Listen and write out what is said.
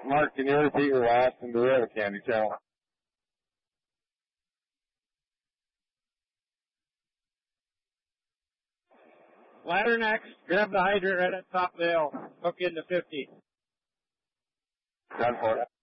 Mark, can you repeat your last and do it? Candy Channel. Ladder next. Grab the hydrant right at top of the hill. Hook into 50. Done for it.